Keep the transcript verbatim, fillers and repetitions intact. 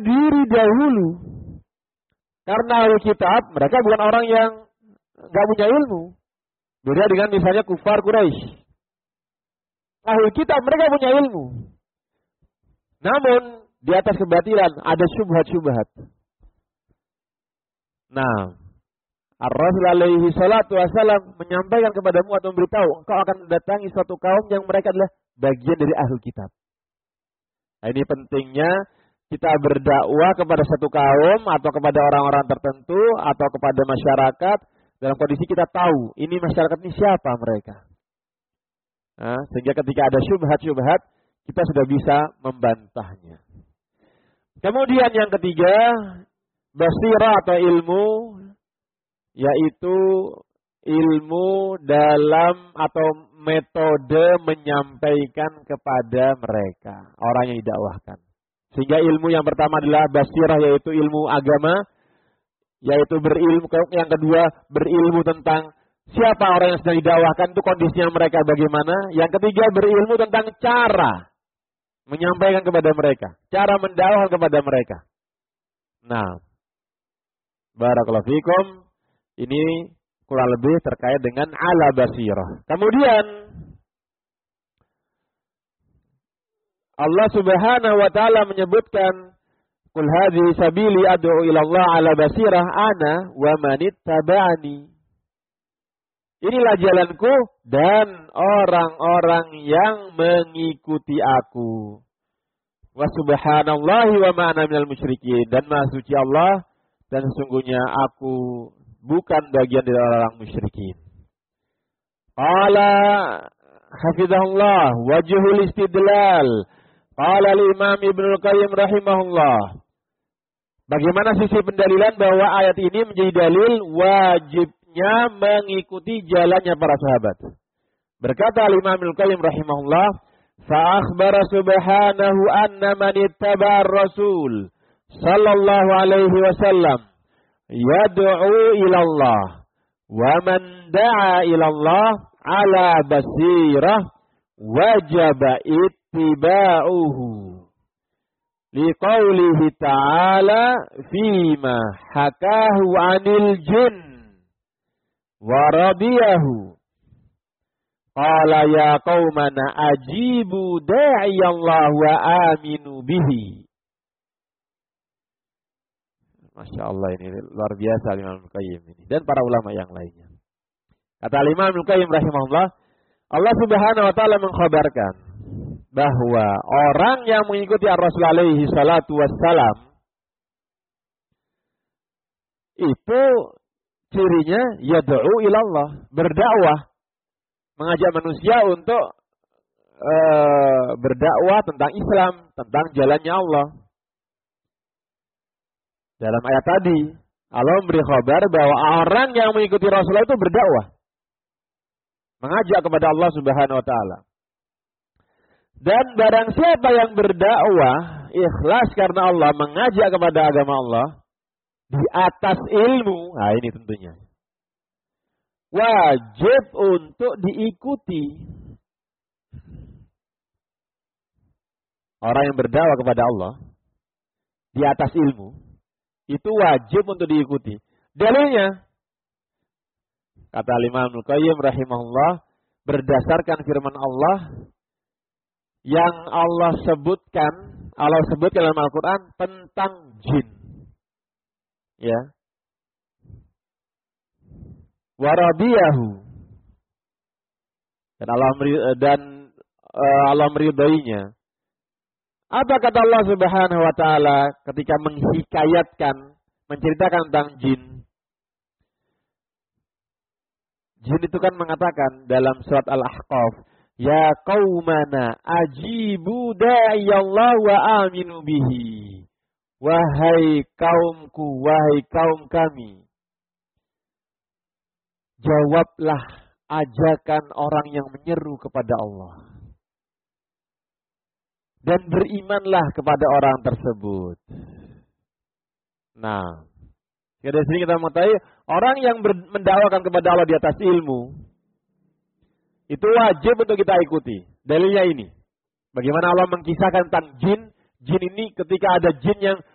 diri dahulu. Karena ahli kitab, mereka bukan orang yang nggak punya ilmu. Beda dengan misalnya kufar Quraisy. Ahli kitab mereka punya ilmu. Namun di atas kebatilan ada syubhat-syubhat. Nah, Ar-Rasul alaihi salatu wassalam menyampaikan kepadamu atau memberitahu, engkau akan mendatangi suatu kaum yang mereka adalah bagian dari ahli kitab. Nah, ini pentingnya kita berdakwah kepada satu kaum atau kepada orang-orang tertentu atau kepada masyarakat dalam kondisi kita tahu ini masyarakat ini siapa mereka. Nah, sehingga ketika ada syubhat-syubhat kita sudah bisa membantahnya. Kemudian yang ketiga, basirah atau ilmu, yaitu ilmu dalam atau metode menyampaikan kepada mereka, orang yang didakwahkan. Sehingga ilmu yang pertama adalah basirah, yaitu ilmu agama, yaitu berilmu. Yang kedua, berilmu tentang siapa orang yang sedang didakwahkan, itu kondisinya mereka bagaimana. Yang ketiga, berilmu tentang cara menyampaikan kepada mereka, cara mendakwahkan kepada mereka. Nah, barakallahu fikum, ini kurang lebih terkait dengan ala basirah. Kemudian Allah Subhanahu wa taala menyebutkan, "Qul hadhihi sabili ad'u ila Allah ala basirah ana wa man ittaba'ani." Inilah jalanku dan orang-orang yang mengikuti aku. Wa subhanallahi wa ma ana minal musyrikin. Dan maha suci Allah dan sesungguhnya aku bukan bagian dari orang musyrikin. Qala hafizahullah wajhul istidlal. Qala al-Imam Ibnu Qayyim rahimahullah. Bagaimana sisi pendalilan bahwa ayat ini menjadi dalil wajibnya mengikuti jalannya para sahabat. Berkata al-Imam Ibnu Qayyim rahimahullah, fa akhbara subhanahu anna man ittaba'a ar-rasul sallallahu alaihi wasallam yad'u ila Allah wa man da'a ila Allah ala basirah wajaba ittiba'uhu liqaulihi ta'ala fima hakahu 'anil jin wa radiyahu qala ya qaumana ajibu da'iyallah wa aminu bihi. Masya Allah, ini luar biasa Imam Al-Qayyim ini dan para ulama yang lainnya. Kata Imam Al-Qayyim rahimahullah, Allah Subhanahu wa taala mengkhabarkan bahwa orang yang mengikuti Ar-Rasul alaihi salatu wassalam itu cirinya yad'u ila Allah, berdakwah, mengajak manusia untuk uh, berdakwah tentang Islam, tentang jalannya Allah. Dalam ayat tadi, Allah memberi kabar bahwa orang yang mengikuti Rasulullah itu berdakwah, mengajak kepada Allah Subhanahu wa taala. Dan barang siapa yang berdakwah ikhlas karena Allah, mengajak kepada agama Allah di atas ilmu, nah ini tentunya wajib untuk diikuti. Orang yang berdakwah kepada Allah di atas ilmu itu wajib untuk diikuti. Dalilnya, kata Imam Al-Qayyim rahimahullah, berdasarkan firman Allah yang Allah sebutkan, Allah sebutkan dalam Al-Quran tentang jin. Ya. Warabiyahu. Dan Allah dan uh, Allah meridainya. Apa kata Allah Subhanahu wa taala ketika menghikayatkan, menceritakan tentang jin? Jin itu kan mengatakan dalam surat Al-Ahqaf, ya qaumana ajibu da'iyallah wa aminu bihi. Wahai kaumku, wahai kaum kami, jawablah ajakan orang yang menyeru kepada Allah. Dan berimanlah kepada orang tersebut. Nah, dari sini kita mengetahui orang yang mendakwakan kepada Allah di atas ilmu itu wajib untuk kita ikuti. Dalilnya ini. Bagaimana Allah mengkisahkan tentang jin. Jin ini ketika ada jin yang